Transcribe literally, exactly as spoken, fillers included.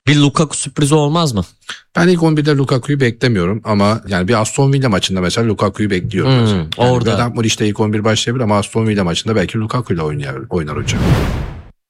Bir Lukaku sürprizi olmaz mı? Ben ilk on birde Lukaku'yu beklemiyorum ama yani bir Aston Villa maçında mesela Lukaku'yu bekliyorum. Hmm, mesela. Yani orada. Vedat Muriç'te ilk on bir başlayabilir ama Aston Villa maçında belki Lukaku'yla oynar, oynar hocam.